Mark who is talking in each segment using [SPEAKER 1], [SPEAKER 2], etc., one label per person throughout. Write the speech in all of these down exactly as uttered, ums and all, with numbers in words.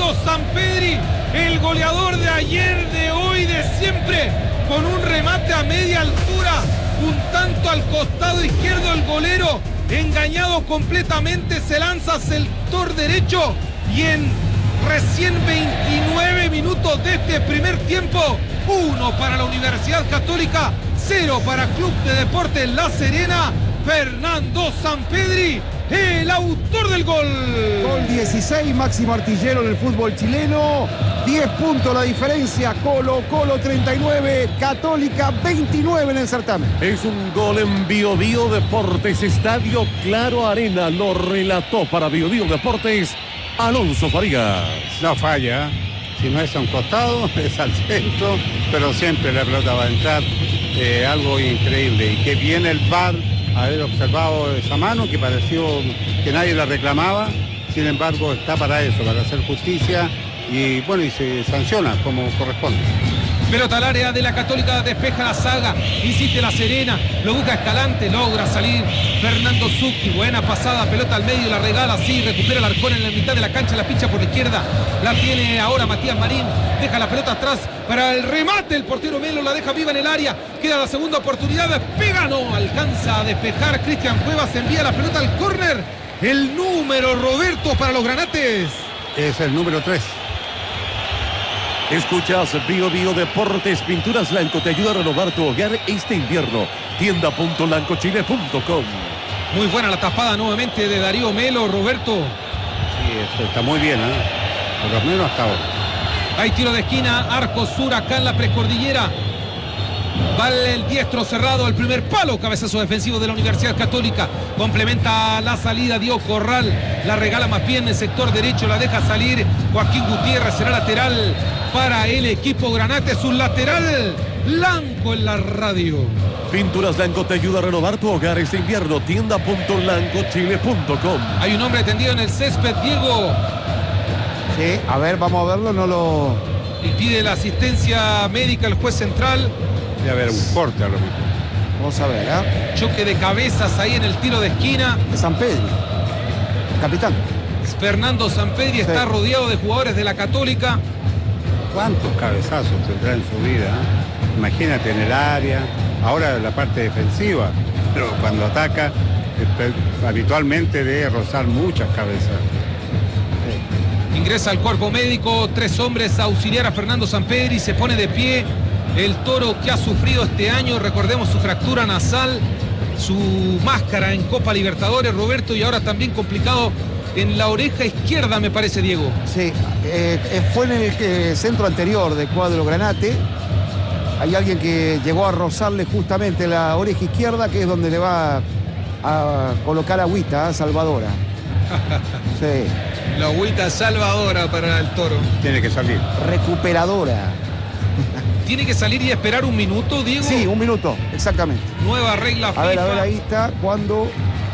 [SPEAKER 1] Fernando Sampedri, el goleador de ayer, de hoy, de siempre, con un remate a media altura, un tanto al costado izquierdo. El golero, engañado completamente, se lanza hacia el sector derecho y en recién veintinueve minutos de este primer tiempo, uno para la Universidad Católica, cero para Club de Deportes La Serena. Fernando Sampedri, el autor del gol.
[SPEAKER 2] Gol dieciséis, máximo artillero en el fútbol chileno. diez puntos la diferencia. Colo Colo treinta y nueve, Católica veintinueve en el certamen.
[SPEAKER 3] Es un gol en Bio Bio Deportes, Estadio Claro Arena. Lo relató para Bio Bio Deportes Alonso Farigas.
[SPEAKER 4] No falla, si no es a un costado, es al centro, pero siempre la pelota va a entrar. Eh, algo increíble. Y que viene el V A R haber observado esa mano que pareció que nadie la reclamaba. Sin embargo, está para eso, para hacer justicia y bueno, y se sanciona como corresponde.
[SPEAKER 1] Pelota al área de la Católica, despeja la saga, insiste La Serena, lo busca Escalante, logra salir Fernando Zucchi, buena pasada, pelota al medio, la regala, sí, recupera el Arcón en la mitad de la cancha, la pincha por la izquierda, la tiene ahora Matías Marín, deja la pelota atrás para el remate, el portero Melo la deja viva en el área, queda la segunda oportunidad, despega, no alcanza a despejar Cristian Cuevas, envía la pelota al córner, el número, Roberto, para los granates.
[SPEAKER 4] Es el número tres.
[SPEAKER 3] Escuchas Bio Bio Deportes, Pinturas Lanco te ayuda a renovar tu hogar este invierno. tienda punto lancochile punto com.
[SPEAKER 1] Muy buena la tapada nuevamente de Darío Melo, Roberto.
[SPEAKER 4] Sí, esto está muy bien, ¿eh? Por lo menos hasta ahora.
[SPEAKER 1] Hay tiro de esquina, arco sur acá en la precordillera. Vale el diestro cerrado al primer palo, cabezazo defensivo de la Universidad Católica. Complementa la salida Diego Corral, la regala más bien en el sector derecho, la deja salir Joaquín Gutiérrez, será lateral para el equipo Granate, su lateral Lanco en la radio.
[SPEAKER 3] Pinturas Lanco te ayuda a renovar tu hogar este invierno. tienda punto lancochile punto com.
[SPEAKER 1] Hay un hombre tendido en el césped, Diego.
[SPEAKER 2] Sí, a ver, vamos a verlo, no lo...
[SPEAKER 1] Y pide la asistencia médica el juez central.
[SPEAKER 4] Debe haber un corte a lo mejor.
[SPEAKER 2] Vamos a ver, ¿eh?
[SPEAKER 1] Choque de cabezas ahí en el tiro de esquina.
[SPEAKER 2] Sampedri, capitán.
[SPEAKER 1] Fernando Sampedri sí. Está rodeado de jugadores de la Católica.
[SPEAKER 4] ¿Cuántos cabezazos tendrá en su vida? ¿eh? Imagínate en el área, ahora en la parte defensiva, pero cuando ataca, eh, habitualmente debe rozar muchas cabezas.
[SPEAKER 1] Sí. Ingresa al cuerpo médico, tres hombres a auxiliar a Fernando Sampedri, se pone de pie. El Toro que ha sufrido este año, recordemos su fractura nasal, su máscara en Copa Libertadores, Roberto, y ahora también complicado en la oreja izquierda, me parece, Diego.
[SPEAKER 2] Sí, eh, fue en el eh, centro anterior del cuadro Granate. Hay alguien que llegó a rozarle justamente la oreja izquierda, que es donde le va a colocar agüita, ¿eh? Salvadora. Sí.
[SPEAKER 1] La agüita salvadora para el Toro.
[SPEAKER 4] Tiene que salir.
[SPEAKER 2] Recuperadora.
[SPEAKER 1] ¿Tiene que salir y esperar un minuto, Diego?
[SPEAKER 2] Sí, un minuto, exactamente.
[SPEAKER 1] Nueva regla FIFA.
[SPEAKER 2] A ver, a ver, ahí está, cuando...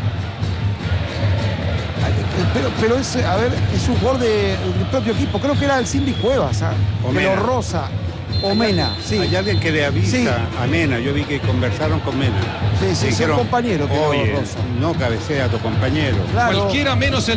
[SPEAKER 2] Pero, pero es, a ver, es un jugador de, del propio equipo. Creo que era el Cindy Cuevas, ¿ah? Que lo roza. O Mena, sí.
[SPEAKER 4] Hay alguien que le avisa
[SPEAKER 2] sí.
[SPEAKER 4] a Mena. Yo vi que conversaron con Mena.
[SPEAKER 2] Sí, sí, es un compañero que
[SPEAKER 4] oye,
[SPEAKER 2] lo roza.
[SPEAKER 4] No cabecea a tu compañero.
[SPEAKER 2] Claro.
[SPEAKER 1] Cualquiera menos el